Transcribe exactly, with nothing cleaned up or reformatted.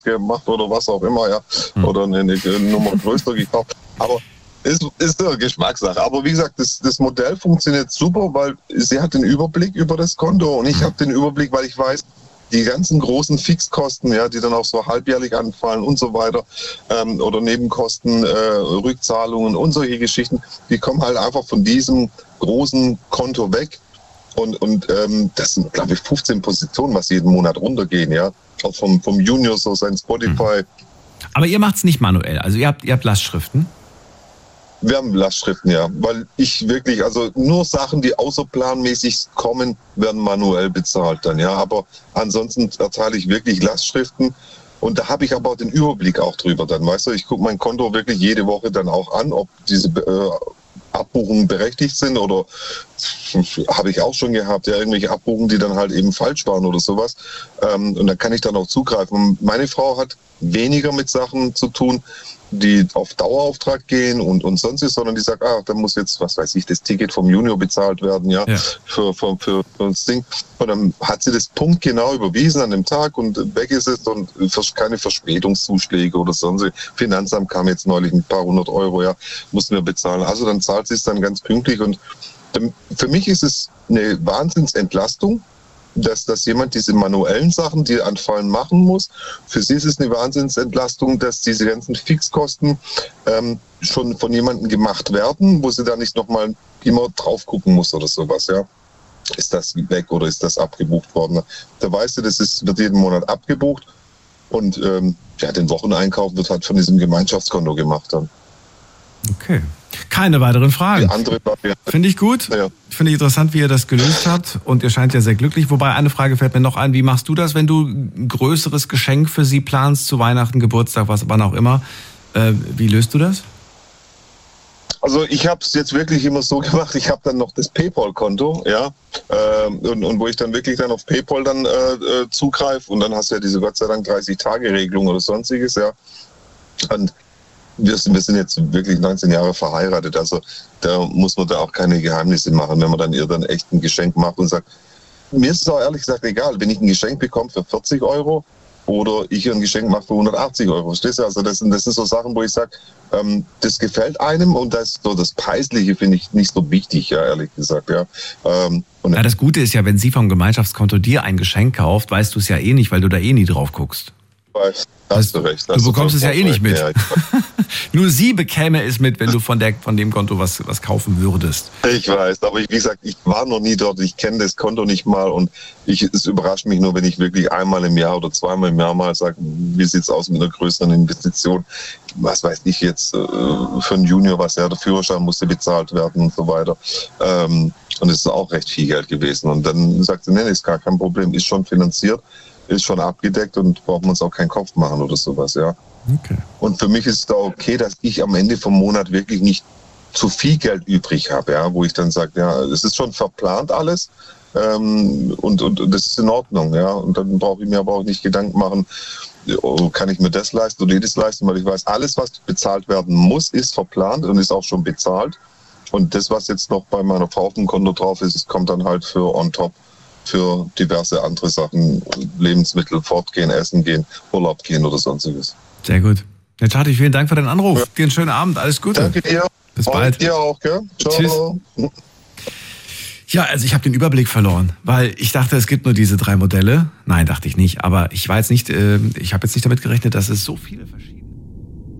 gemacht oder was auch immer, ja. Hm. Oder eine, eine Nummer größer gekauft. Aber ist, ist eine Geschmackssache. Aber wie gesagt, das, das Modell funktioniert super, weil sie hat den Überblick über das Konto und ich habe den Überblick, weil ich weiß, die ganzen großen Fixkosten, ja, die dann auch so halbjährlich anfallen und so weiter, ähm, oder Nebenkosten, äh, Rückzahlungen und solche Geschichten, die kommen halt einfach von diesem großen Konto weg. Und, und ähm, das sind, glaube ich, fünfzehn Positionen, was jeden Monat runtergehen, ja. Auch vom, vom Junior, so sein Spotify. Aber ihr macht es nicht manuell, also ihr habt, ihr habt Lastschriften? Wir haben Lastschriften, ja. Weil ich wirklich, also nur Sachen, die außerplanmäßig kommen, werden manuell bezahlt dann, ja. Aber ansonsten erteile ich wirklich Lastschriften. Und da habe ich aber auch den Überblick auch drüber dann, weißt du. Ich gucke mein Konto wirklich jede Woche dann auch an, ob diese äh, Abbuchungen berechtigt sind oder habe ich auch schon gehabt, ja, irgendwelche Abbuchungen, die dann halt eben falsch waren oder sowas. Ähm, und dann kann ich dann auch zugreifen. Und meine Frau hat weniger mit Sachen zu tun, die auf Dauerauftrag gehen und, und sonstiges, sondern die sagt, ah, da muss jetzt, was weiß ich, das Ticket vom Junior bezahlt werden, ja, ja. Für, für, für, für das Ding. Und dann hat sie das punktgenau überwiesen an dem Tag und weg ist es und keine Verspätungszuschläge oder sonst. Finanzamt kam jetzt neulich ein paar hundert Euro, ja, mussten wir bezahlen. Also dann zahlt sie es dann ganz pünktlich und für mich ist es eine Wahnsinnsentlastung, dass, dass jemand diese manuellen Sachen, die anfallen, machen muss. Für sie ist es eine Wahnsinnsentlastung, dass diese ganzen Fixkosten ähm, schon von jemandem gemacht werden, wo sie da nicht nochmal immer drauf gucken muss oder sowas, ja. Ist das weg oder ist das abgebucht worden? Da weißt du, das ist, wird jeden Monat abgebucht und ähm, ja, den Wocheneinkauf wird halt von diesem Gemeinschaftskonto gemacht dann. Okay. Keine weiteren Fragen. Die andere Variante. Finde ich gut. Ja. Finde ich interessant, wie ihr das gelöst habt. Und ihr scheint ja sehr glücklich. Wobei eine Frage fällt mir noch ein. Wie machst du das, wenn du ein größeres Geschenk für sie planst, zu Weihnachten, Geburtstag, was wann auch immer? Äh, wie löst du das? Also ich habe es jetzt wirklich immer so gemacht, ich habe dann noch das PayPal-Konto, ja, äh, und, und wo ich dann wirklich dann auf PayPal dann äh, zugreife und dann hast du ja diese Gott sei Dank dreißig-Tage-Regelung oder sonstiges, ja. Und wir sind, wir sind jetzt wirklich neunzehn Jahre verheiratet, also da muss man da auch keine Geheimnisse machen, wenn man dann ihr dann echt ein Geschenk macht und sagt, mir ist es auch ehrlich gesagt egal, wenn ich ein Geschenk bekomme für vierzig Euro oder ich ihr ein Geschenk mache für hundertachtzig Euro, verstehst du? Also das sind, das sind so Sachen, wo ich sage, ähm, das gefällt einem und das, so das Preisliche finde ich nicht so wichtig, ja, ehrlich gesagt, ja. Ähm, und ja, das Gute ist ja, wenn sie vom Gemeinschaftskonto dir ein Geschenk kauft, weißt du es ja eh nicht, weil du da eh nie drauf guckst. Weiß, hast du recht. Du bekommst es ja eh nicht mit. Ja, Nur sie bekäme es mit, wenn du von, der, von dem Konto was, was kaufen würdest. Ich weiß, aber ich, wie gesagt, ich war noch nie dort, ich kenne das Konto nicht mal und ich, es überrascht mich nur, wenn ich wirklich einmal im Jahr oder zweimal im Jahr mal sage, wie sieht es aus mit einer größeren Investition? Was weiß ich jetzt, für einen Junior, was ja, der Führerschein musste bezahlt werden und so weiter. Und es ist auch recht viel Geld gewesen. Und dann sagt sie, nee, ist gar kein Problem, ist schon finanziert. Ist schon abgedeckt und brauchen wir uns auch keinen Kopf machen oder sowas, ja. Okay. Und für mich ist es da okay, dass ich am Ende vom Monat wirklich nicht zu viel Geld übrig habe, ja, wo ich dann sage, ja, es ist schon verplant alles ähm, und, und, und das ist in Ordnung, ja. Und dann brauche ich mir aber auch nicht Gedanken machen, oh, kann ich mir das leisten oder das leisten, weil ich weiß, alles, was bezahlt werden muss, ist verplant und ist auch schon bezahlt. Und das, was jetzt noch bei meiner Frau auf dem Konto drauf ist, kommt dann halt für on top. Für diverse andere Sachen, Lebensmittel, fortgehen, essen gehen, Urlaub gehen oder sonstiges. Sehr gut. Herr Tschati, vielen Dank für den Anruf. Ja. Dir einen schönen Abend, alles Gute. Danke dir. Bis bald. Und dir auch, gell? Ciao. Tschüss. Ja, also ich habe den Überblick verloren, weil ich dachte, es gibt nur diese drei Modelle. Nein, dachte ich nicht. Aber ich war jetzt nicht, äh, ich habe jetzt nicht damit gerechnet, dass es so viele